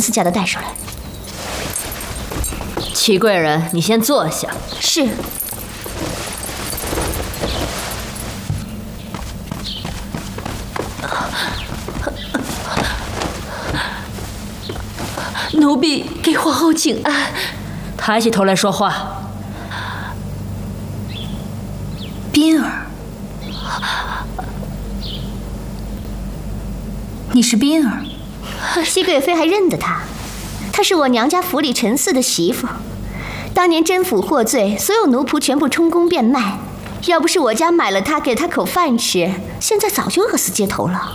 私家的带上来。 齐贵人，你先坐下。 是。 奴婢给皇后请安。 抬起头来说话。 冰儿，你是冰儿？ 熹贵妃还认得她，她是我娘家府里陈四的媳妇。当年甄府获罪，所有奴仆全部充公变卖，要不是我家买了她，给她口饭吃，现在早就饿死街头了。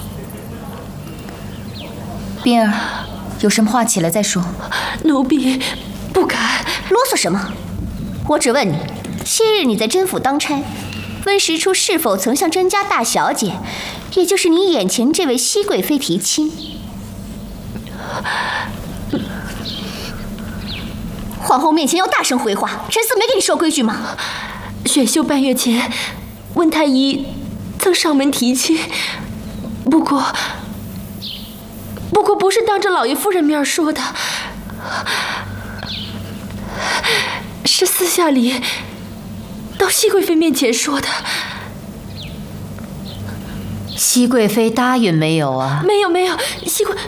冰儿，有什么话起来再说。 奴婢不敢。 啰嗦什么？我只问你，昔日你在甄府当差，温实初是否曾向甄家大小姐，也就是你眼前这位熹贵妃提亲？皇后面前要大声回话，陈四没给你说规矩吗？ 选秀半月前，温太医曾上门提亲，不过不是当着老爷夫人面说的，是私下里到熹贵妃面前说的。 熹贵妃答应没有啊？ 没有，熹贵。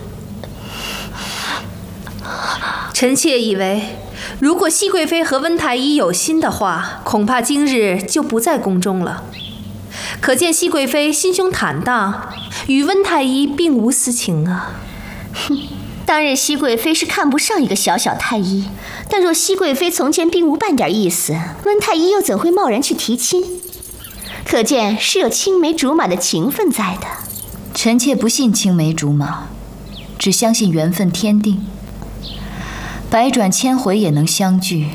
臣妾以为，如果熹贵妃和温太医有心的话，恐怕今日就不在宫中了。可见熹贵妃心胸坦荡，与温太医并无私情啊。 当日熹贵妃是看不上一个小小太医，但若熹贵妃从前并无半点意思，温太医又怎会贸然去提亲？可见是有青梅竹马的情分在的。 臣妾不信青梅竹马，只相信缘分天定，百转千回也能相聚，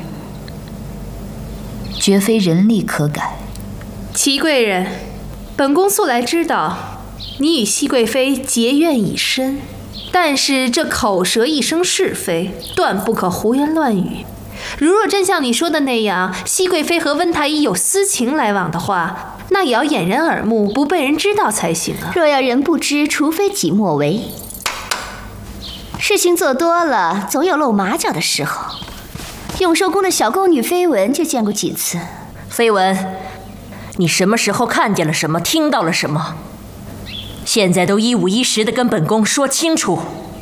绝非人力可改。 齐贵人，本宫素来知道你与熹贵妃结怨已深，但是这口舌一生是非，断不可胡言乱语。如若真像你说的那样，熹贵妃和温太医有私情来往的话，那也要掩人耳目，不被人知道才行啊。 若要人不知，除非己莫为。事情做多了，总有露马脚的时候。永寿宫的小宫女绯闻就见过几次。 绯闻，你什么时候看见了什么，听到了什么？现在都一五一十的跟本宫说清楚。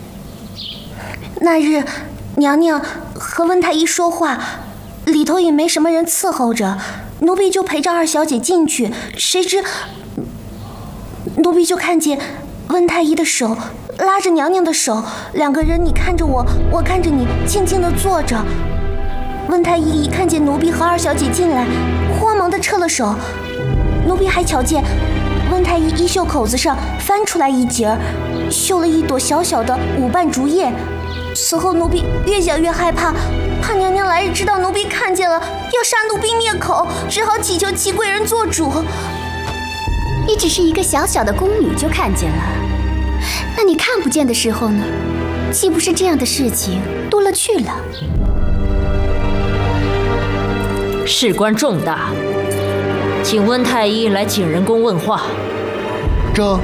那日，娘娘和温太医说话，里头也没什么人伺候着，奴婢就陪着二小姐进去，谁知奴婢就看见温太医的手拉着娘娘的手，两个人你看着我，我看着你，静静地坐着。温太医一看见奴婢和二小姐进来，慌忙地撤了手。奴婢还瞧见温太医衣袖口子上翻出来一截，绣了一朵小小的舞瓣竹叶。此后奴婢越想越害怕，怕娘娘来日知道奴婢看见了，要杀奴婢灭口，只好祈求齐贵人做主。你只是一个小小的宫女就看见了，那你看不见的时候呢？岂不是这样的事情多了去了？ 事关重大，请温太医来景仁宫问话。 这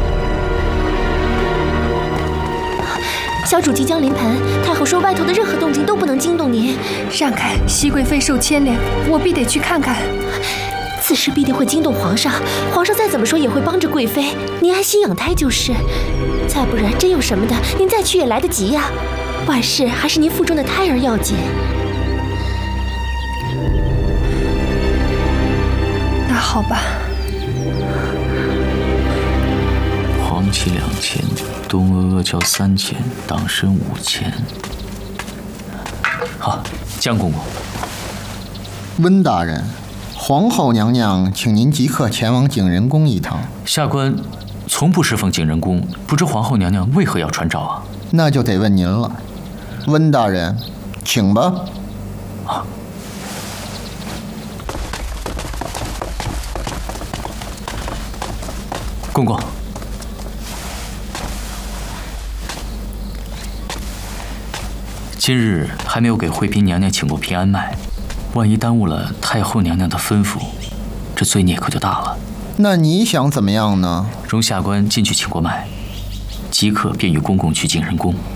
小主即将临盆，太后说外头的任何动静都不能惊动您。 让开，熹贵妃受牵连，我必得去看看。 此事必定会惊动皇上，皇上再怎么说也会帮着贵妃，您安心养胎就是。再不然真有什么的，您再去也来得及呀。万事还是您腹中的胎儿要紧。 那好吧。 黄旗2000，东阿阿胶3000，党参5000。好，江公公。 温大人，皇后娘娘请您即刻前往景仁宫一趟。 下官从不侍奉景仁宫，不知皇后娘娘为何要传召啊？ 那就得问您了。温大人，请吧。 啊。公公。今日还没有给惠嫔娘娘请过平安脉，万一耽误了太后娘娘的吩咐，这罪孽可就大了。 那你想怎么样呢？ 容下官进去请过脉，即刻便与公公去景仁宫。